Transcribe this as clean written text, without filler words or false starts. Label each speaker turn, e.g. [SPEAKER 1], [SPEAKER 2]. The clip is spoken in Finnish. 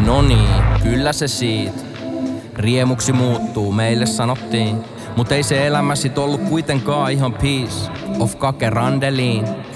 [SPEAKER 1] No niin, kyllä se siitä. Riemuksi muuttuu, meille sanottiin. Mut ei se elämä sit ollut kuitenkaan ihan peace of kake randeliin.